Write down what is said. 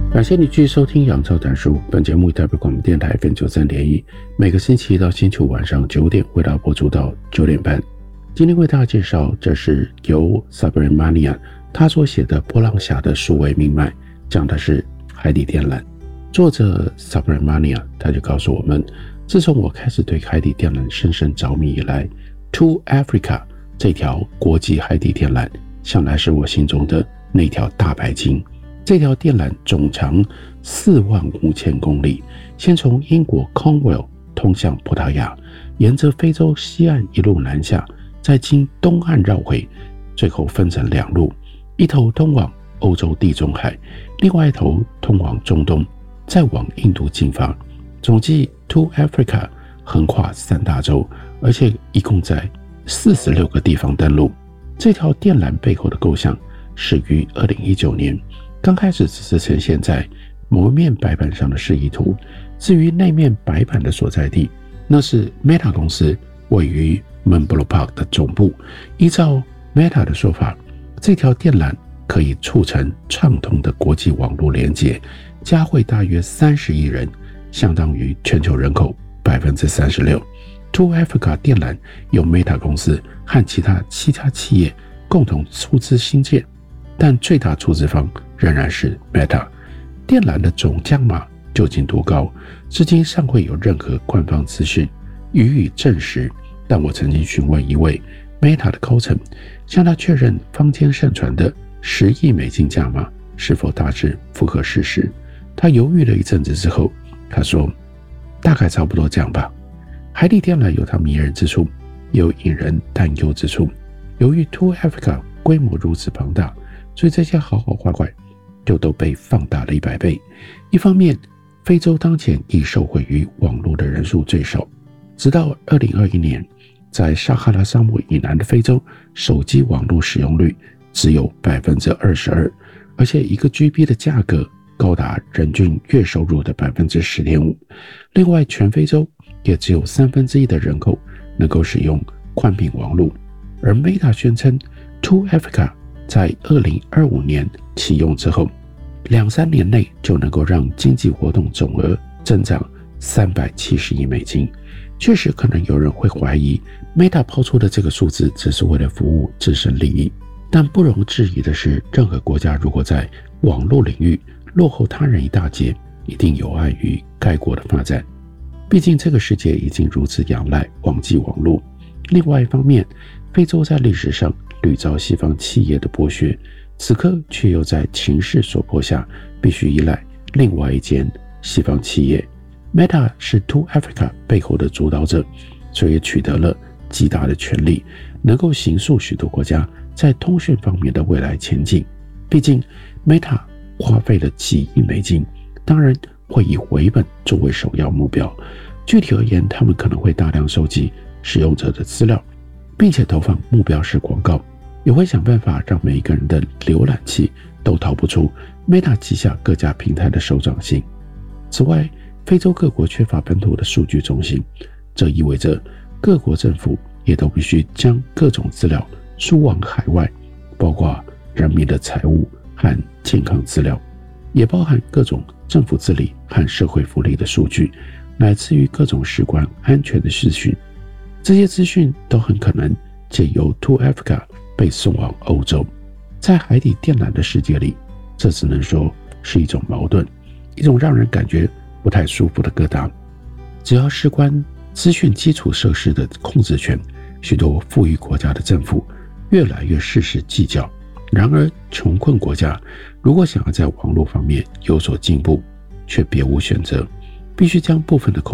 感谢你继续收听杨照谈书，本节目台北广播电台 FM93.1，每个星期一到星期五晚上9点为大家播出到9点半。今天为大家介绍，这是由 Subramanian 他所写的《波浪峡的数位命脉》，讲的是海底电缆。作者 Subramanian 他就告诉我们，自从我开始对海底电缆深深着迷以来， To Africa 这条国际海底电缆向来是我心中的那条大白鲸。这条电缆总长45000公里，先从英国 Cornwall 通向葡萄牙，沿着非洲西岸一路南下，再经东岸绕回，最后分成2路，一头通往欧洲地中海，另外一头通往中东，再往印度进发。总计 To Africa 横跨3大洲，而且一共在46个地方登陆。这条电缆背后的构想始于2019年，刚开始只是呈现在某一面白板上的示意图，至于那面白板的所在地，那是 Meta 公司位于 Menlo Park 的总部。依照 Meta 的说法，这条电缆可以促成畅通的国际网络连接，加惠大约30亿人，相当于全球人口36%。To Africa 电缆由 Meta 公司和其他7家企业共同出资兴建，但最大出资方仍然是 Meta。 电缆的总价码究竟多高，至今尚未有任何官方资讯予以证实，但我曾经询问一位 Meta 的高层，向他确认坊间盛传的10亿美金价码是否大致符合事实。他犹豫了一阵子之后，他说大概差不多这样吧。海底电缆有它迷人之处，也有引人担忧之处。由于 To Africa 规模如此庞大，所以这些好坏坏就都被放大了100倍。一方面，非洲当前已受惠于网络的人数最少，直到2021年，在撒哈拉沙漠以南的非洲，手机网络使用率只有 22%， 而且1个 GB 的价格高达人均月收入的 10.5%。 另外，全非洲也只有1/3的人口能够使用宽频网络，而 Meta 宣称 To Africa 在2025年启用之后，2-3年内就能够让经济活动总额增长370亿美金。确实可能有人会怀疑 Meta 抛出的这个数字只是为了服务自身利益，但不容置疑的是，任何国家如果在网络领域落后他人一大截，一定有碍于该国的发展。毕竟这个世界已经如此仰赖网际网络。另外一方面，非洲在历史上屡遭西方企业的剥削，此刻却又在情势所迫下必须依赖另外一间西方企业。 Meta 是 To Africa 背后的主导者，所以取得了极大的权力，能够形塑许多国家在通讯方面的未来前进。毕竟 Meta 花费了几亿美金，当然会以回本作为首要目标。具体而言，他们可能会大量收集使用者的资料，并且投放目标式广告，也会想办法让每一个人的浏览器都逃不出 Meta 旗下各家平台的手掌心。此外，非洲各国缺乏本土的数据中心，这意味着各国政府也都必须将各种资料输往海外，包括人民的财务和健康资料，也包含各种政府治理和社会福利的数据，乃至于各种事关安全的资讯。这些资讯都很可能借由 To Africa 被送往欧洲。在海底电缆的世界里，这只能说是一种矛盾，一种让人感觉不太舒服的疙瘩。只要事关资讯基础设施的控制权，许多富裕国家的政府越来越事事计较。然而，穷困国家如果想要在网络方面有所进步，却别无选择，必须将部分的